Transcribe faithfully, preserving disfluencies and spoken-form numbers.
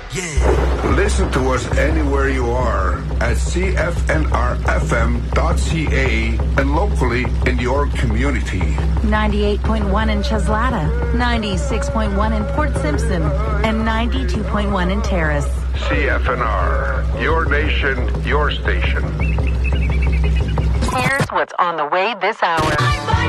Yeah. Listen to us anywhere you are at C F N R F M dot C A and locally in your community. ninety-eight point one in Cheslata, ninety-six point one in Port Simpson, and ninety-two point one in Terrace. C F N R, your nation, your station. Here's what's on the way this hour.